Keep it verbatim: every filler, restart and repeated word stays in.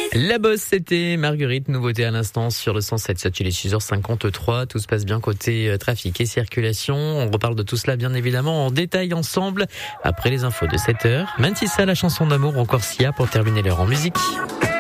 La Bosse, c'était Marguerite, nouveauté à l'instant sur le cent sept. Il est six heures cinquante-trois, tout se passe bien côté trafic et circulation. On reparle de tout cela bien évidemment en détail ensemble après les infos de sept heures. Mantissa, la chanson d'amour, encore Sia pour terminer l'heure en musique.